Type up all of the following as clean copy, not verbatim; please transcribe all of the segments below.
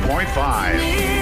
89.5.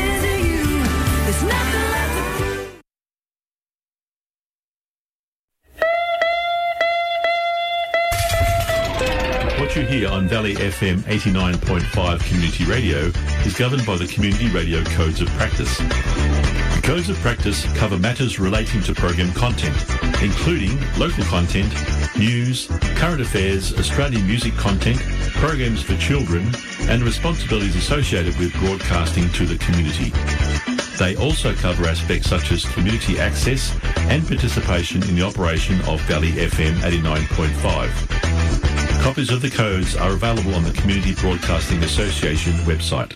What you hear on Valley FM 89.5 Community Radio is governed by the Community Radio Codes of Practice. The Codes of Practice cover matters relating to program content, including local content, news, current affairs, Australian music content, programs for children, and responsibilities associated with broadcasting to the community. They also cover aspects such as community access and participation in the operation of Valley FM 89.5. Copies of the codes are available on the Community Broadcasting Association website.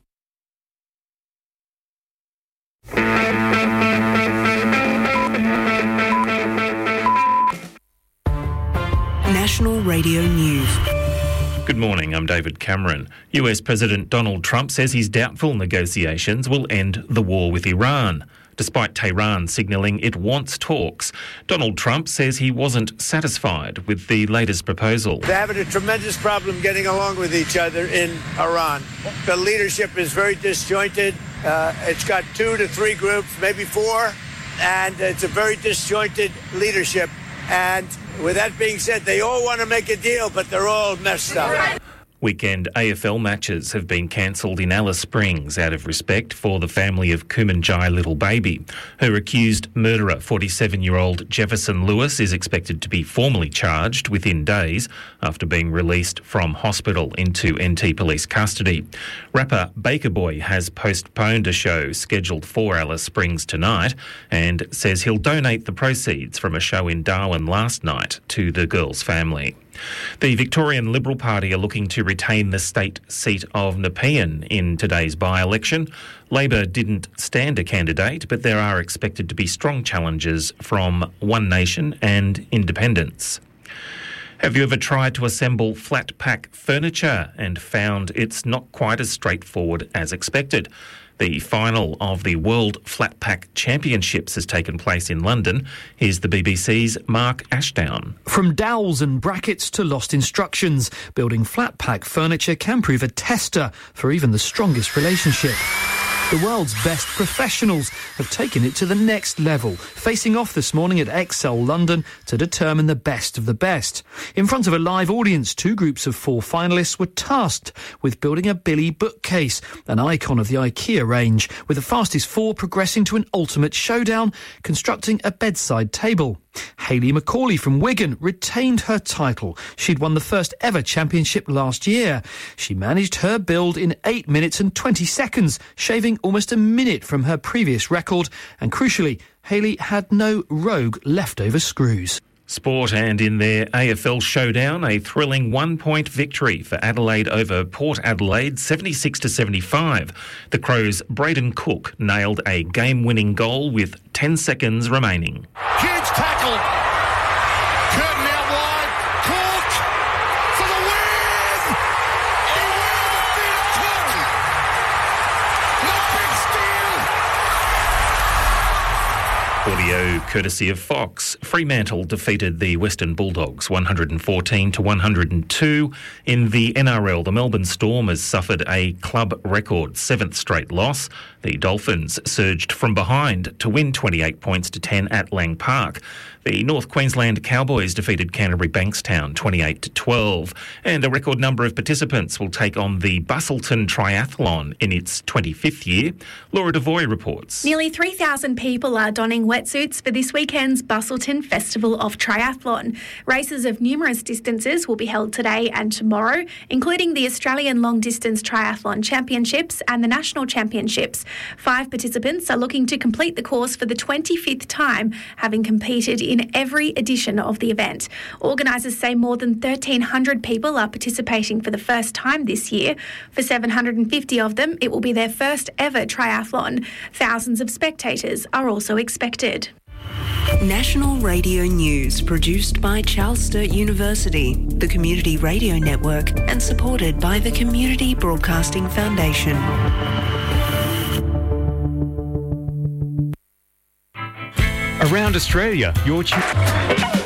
National Radio News. Good morning, I'm David Cameron. US President Donald Trump says he's doubtful negotiations will end the war with Iran. Despite Tehran signalling it wants talks, Donald Trump says he wasn't satisfied with the latest proposal. They're having a tremendous problem getting along with each other in Iran. The leadership is very disjointed. It's got 2 to 3 groups, maybe 4, and it's a very disjointed leadership. And with that being said, they all want to make a deal, but they're all messed up. Weekend AFL matches have been cancelled in Alice Springs out of respect for the family of Kumanjai Little Baby. Her accused murderer, 47-year-old Jefferson Lewis, is expected to be formally charged within days after being released from hospital into NT Police custody. Rapper Baker Boy has postponed a show scheduled for Alice Springs tonight and says he'll donate the proceeds from a show in Darwin last night to the girl's family. The Victorian Liberal Party are looking to retain the state seat of Nepean in today's by-election. Labor didn't stand a candidate, but there are expected to be strong challenges from One Nation and Independents. Have you ever tried to assemble flat pack furniture and found it's not quite as straightforward as expected? The final of the World Flat Pack Championships has taken place in London. Here's the BBC's Mark Ashdown. From dowels and brackets to lost instructions, building flat pack furniture can prove a tester for even the strongest relationship. The world's best professionals have taken it to the next level, facing off this morning at Excel London to determine the best of the best. In front of a live audience, 2 groups of 4 finalists were tasked with building a Billy bookcase, an icon of the IKEA range, with the fastest 4 progressing to an ultimate showdown, constructing a bedside table. Hayley McCauley from Wigan retained her title. She'd won the first ever championship last year. She managed her build in 8 minutes and 20 seconds, shaving almost a minute from her previous record. And crucially, Hayley had no rogue leftover screws. Sport, and in their AFL showdown, a thrilling 1-point victory for Adelaide over Port Adelaide, 76-75. The Crows' Braden Cook nailed a game-winning goal with 10 seconds remaining. Huge tackle. Curtin out wide. Cook for the win. He wins the big two. The big steal. Audio courtesy of Fox. Fremantle defeated the Western Bulldogs 114-102. In the NRL, the Melbourne Storm has suffered a club record 7th straight loss. The Dolphins surged from behind to win 28 points to 10 at Lang Park. The North Queensland Cowboys defeated Canterbury Bankstown 28-12. And a record number of participants will take on the Busselton Triathlon in its 25th year. Laura Devoy reports. Nearly 3,000 people are donning wetsuits for this weekend's Busselton Festival of Triathlon. Races of numerous distances will be held today and tomorrow, including the Australian Long Distance Triathlon Championships and the National Championships. 5 participants are looking to complete the course for the 25th time, having competed in every edition of the event. Organisers say more than 1,300 people are participating for the first time this year. For 750 of them, it will be their first ever triathlon. Thousands of spectators are also expected. National Radio News, produced by Charles Sturt University, the Community Radio Network, and supported by the Community Broadcasting Foundation. Around Australia, you're